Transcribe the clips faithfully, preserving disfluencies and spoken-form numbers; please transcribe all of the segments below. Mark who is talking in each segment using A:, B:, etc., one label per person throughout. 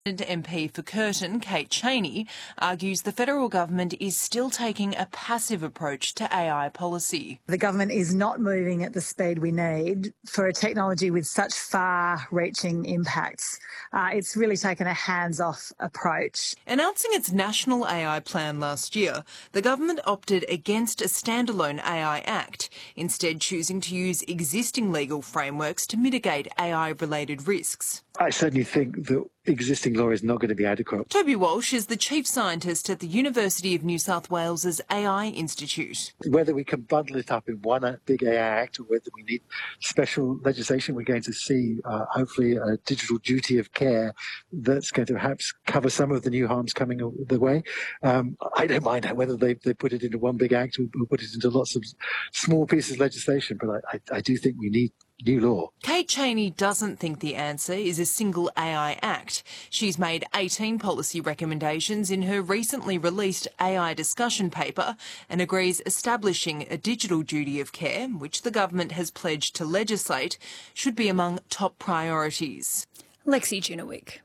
A: M P for Curtin, Kate Chaney, argues the federal government is still taking a passive approach to A I policy.
B: The government is not moving at the speed we need for a technology with such far-reaching impacts. Uh, it's really taken a hands-off approach.
A: Announcing its national A I plan last year, the government opted against a standalone A I Act, instead choosing to use existing legal frameworks to mitigate A I-related risks.
C: I certainly think that existing law is not going to be adequate.
A: Toby Walsh is the Chief Scientist at the University of New South Wales's A I Institute.
C: Whether we can bundle it up in one big A I Act or whether we need special legislation, we're going to see, uh, hopefully, a digital duty of care that's going to perhaps cover some of the new harms coming the way. Um, I don't mind whether they, they put it into one big act or, or put it into lots of small pieces of legislation, but I, I, I do think we need new law.
A: Kate Chaney doesn't think the answer is a single A I Act. She's made eighteen policy recommendations in her recently released A I discussion paper and agrees establishing a digital duty of care, which the government has pledged to legislate, should be among top priorities.
D: Lexi Junowick.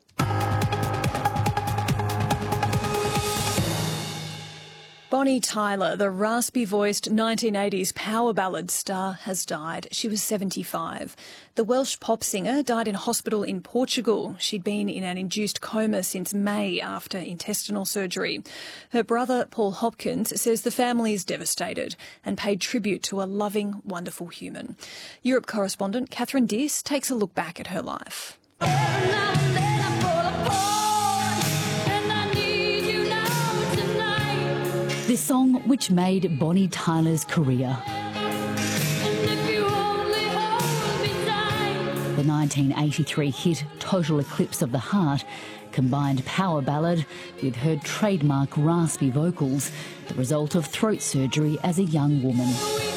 D: Bonnie Tyler, the raspy-voiced nineteen eighties power ballad star, has died. She was seventy-five. The Welsh pop singer died in hospital in Portugal. She'd been in an induced coma since May after intestinal surgery. Her brother, Paul Hopkins, says the family is devastated and paid tribute to a loving, wonderful human. Europe correspondent Catherine Diss takes a look back at her life.
E: The song which made Bonnie Tyler's career. The nineteen eighty-three hit Total Eclipse of the Heart combined power ballad with her trademark raspy vocals, the result of throat surgery as a young woman.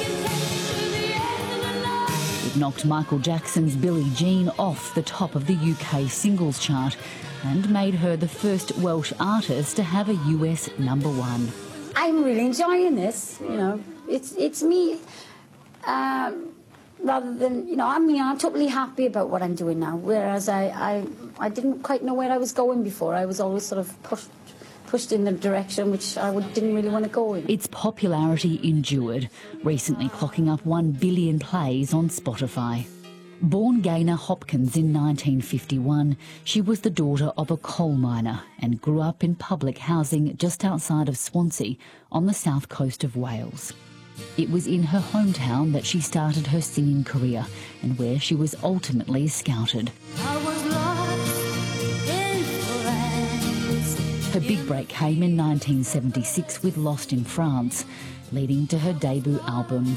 E: It knocked Michael Jackson's Billie Jean off the top of the U K singles chart and made her the first Welsh artist to have a U S number one.
F: I'm really enjoying this, you know. It's it's me, um, rather than, you know, I mean, I'm totally happy about what I'm doing now, whereas I, I, I didn't quite know where I was going before. I was always sort of pushed, pushed in the direction which I would, didn't really want to go in.
E: Its popularity endured, recently clocking up one billion plays on Spotify. Born Gaynor Hopkins in nineteen fifty-one, she was the daughter of a coal miner and grew up in public housing just outside of Swansea on the south coast of Wales. It was in her hometown that she started her singing career and where she was ultimately scouted.
F: I was lost in France.
E: Her big break came in nineteen seventy-six with Lost in France, leading to her debut album.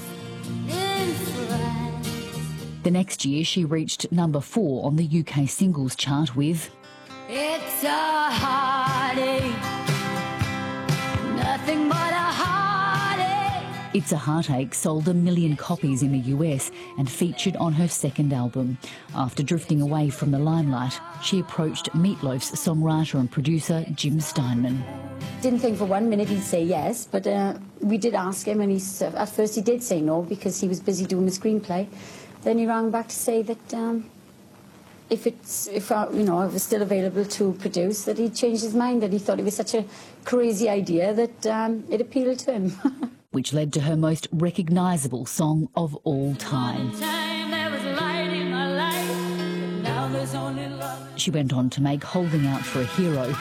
E: The next year, she reached number four on the U K singles chart with
F: It's a heartache, nothing but a heartache.
E: It's a Heartache sold a million copies in the U S and featured on her second album. After drifting away from the limelight, she approached Meatloaf's songwriter and producer Jim Steinman.
F: Didn't think for one minute he'd say yes, but uh, we did ask him, and he, at first he did say no because he was busy doing the screenplay. Then he rang back to say that um, if it's, if I, you know, it was still available to produce, that he'd changed his mind, that he thought it was such a crazy idea that um, it appealed to him.
E: Which led to her most recognisable song of all time. She went on to make Holding Out for a Hero.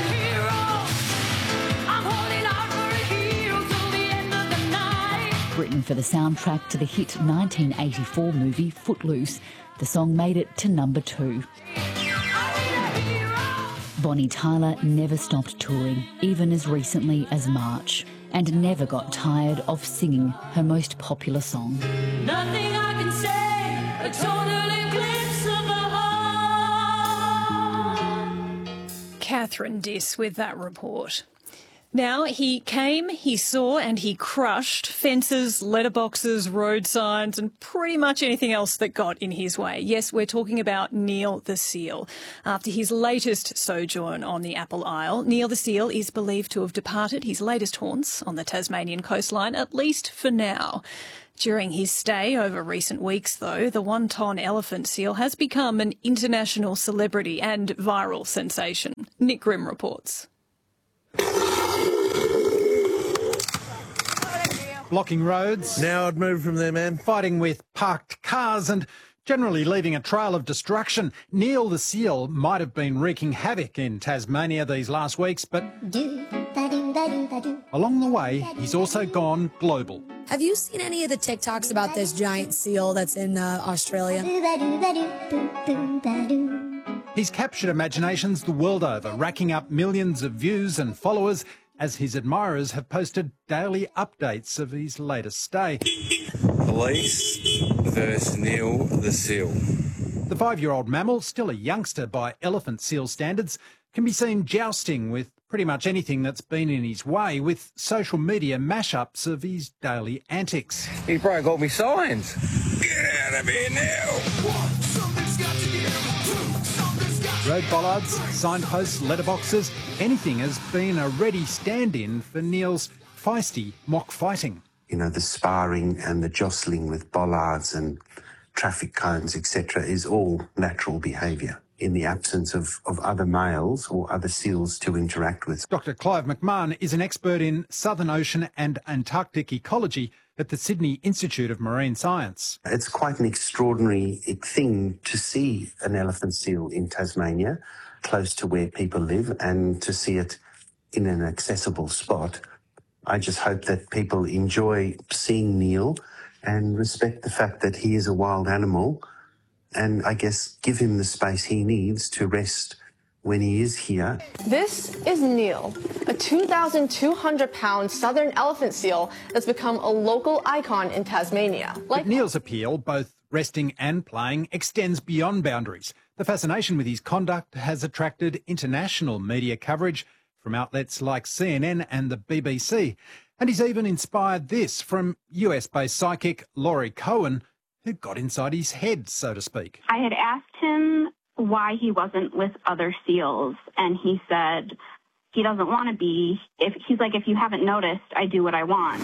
E: Written for the soundtrack to the hit nineteen eighty-four movie Footloose, the song made it to number two. Bonnie Tyler never stopped touring, even as recently as March, and never got tired of singing her most popular song.
F: Nothing I can say, a total eclipse of the heart.
D: Catherine Diss with that report. Now, he came, he saw and he crushed fences, letterboxes, road signs and pretty much anything else that got in his way. Yes, we're talking about Neil the seal. After his latest sojourn on the Apple Isle, Neil the seal is believed to have departed his latest haunts on the Tasmanian coastline, at least for now. During his stay over recent weeks, though, the one-ton elephant seal has become an international celebrity and viral sensation. Nick Grimm reports.
G: Blocking roads.
H: Now I'd move from there, man.
G: Fighting with parked cars and generally leaving a trail of destruction. Neil the seal might have been wreaking havoc in Tasmania these last weeks, but along the way, he's also gone global.
I: Have you seen any of the TikToks about this giant seal that's in uh, Australia?
G: He's captured imaginations the world over, racking up millions of views and followers as his admirers have posted daily updates of his latest stay.
J: Police versus Neil the seal.
G: The five-year-old mammal, still a youngster by elephant seal standards, can be seen jousting with pretty much anything that's been in his way, with social media mashups of his daily antics.
J: He broke all my signs. Get out of here now!
G: Road bollards, signposts, letterboxes, anything has been a ready stand-in for Neil's feisty mock fighting.
K: You know, the sparring and the jostling with bollards and traffic cones, et cetera, is all natural behaviour in the absence of, of other males or other seals to interact with.
G: Doctor Clive McMahon is an expert in Southern Ocean and Antarctic ecology at the Sydney Institute of Marine Science.
K: It's quite an extraordinary thing to see an elephant seal in Tasmania, close to where people live, and to see it in an accessible spot. I just hope that people enjoy seeing Neil and respect the fact that he is a wild animal, and I guess give him the space he needs to rest when he is here.
L: This is Neil, a two thousand two hundred pound southern elephant seal that's become a local icon in Tasmania.
G: Like but Neil's appeal, both resting and playing, extends beyond boundaries. The fascination with his conduct has attracted international media coverage from outlets like C N N and the B B C. And he's even inspired this from U S-based psychic Laurie Cohen, who got inside his head, so to speak.
M: I had asked him why he wasn't with other seals, and he said he doesn't want to be. If he's like, if you haven't noticed, I do what I want.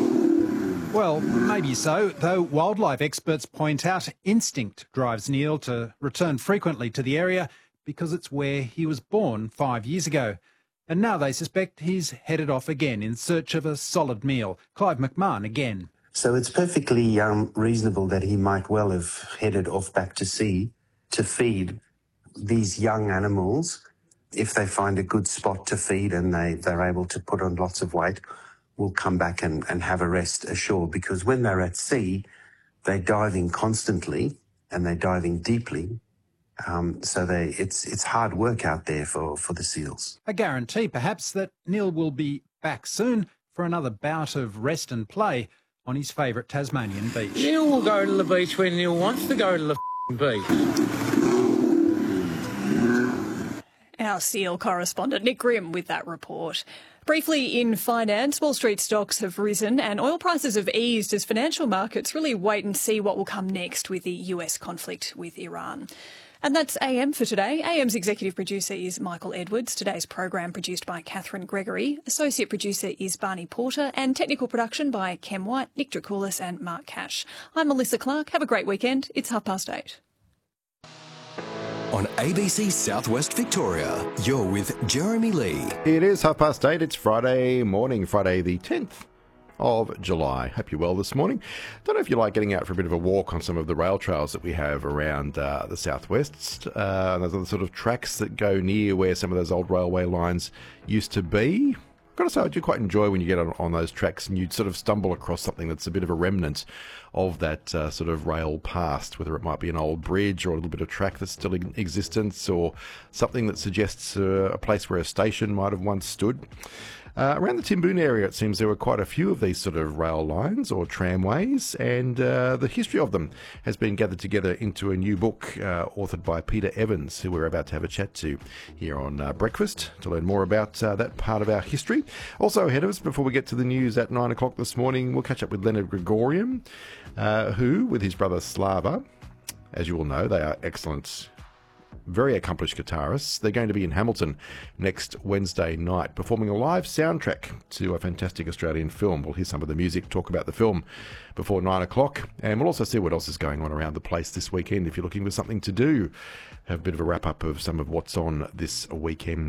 G: Well, maybe so, though wildlife experts point out instinct drives Neil to return frequently to the area because it's where he was born five years ago. And now they suspect he's headed off again in search of a solid meal. Clive McMahon again.
K: So it's perfectly um, reasonable that he might well have headed off back to sea to feed these young animals. If they find a good spot to feed and they, they're able to put on lots of weight, will come back and, and have a rest ashore, because when they're at sea, they're diving constantly and they're diving deeply. Um, so they, it's it's hard work out there for, for the seals.
G: A guarantee, perhaps, that Neil will be back soon for another bout of rest and play on his favourite Tasmanian beach.
H: Neil will go to the beach when Neil wants to go to the beach.
D: Our seal correspondent Nick Grimm with that report. Briefly in finance, Wall Street stocks have risen and oil prices have eased as financial markets really wait and see what will come next with the U S conflict with Iran. And that's A M for today. A M's executive producer is Michael Edwards. Today's program produced by Catherine Gregory. Associate producer is Barney Porter. And technical production by Kem White, Nick Dracoulis and Mark Cash. I'm Melissa Clark. Have a great weekend. It's half past eight.
N: On A B C Southwest Victoria, you're with Jeremy Lee.
O: It is half past eight. It's Friday morning, Friday the tenth of July. Hope you're well this morning. Don't know if you like getting out for a bit of a walk on some of the rail trails that we have around uh, the southwest. Uh, those are the sort of tracks that go near where some of those old railway lines used to be. I've got to say, I do quite enjoy when you get on, on those tracks and you sort of stumble across something that's a bit of a remnant of that uh, sort of rail past, whether it might be an old bridge or a little bit of track that's still in existence, or something that suggests uh, a place where a station might have once stood. Uh, around the Timboon area, it seems there were quite a few of these sort of rail lines or tramways, and uh, the history of them has been gathered together into a new book uh, authored by Peter Evans, who we're about to have a chat to here on uh, Breakfast to learn more about uh, that part of our history. Also ahead of us, before we get to the news at nine o'clock this morning, we'll catch up with Leonard Gregorian, uh, who, with his brother Slava, as you all know, they are excellent, very accomplished guitarists. They're going to be in Hamilton next Wednesday night, performing a live soundtrack to a fantastic Australian film. We'll hear some of the music, talk about the film before nine o'clock, and we'll also see what else is going on around the place this weekend if you're looking for something to do. Have a bit of a wrap-up of some of what's on this weekend.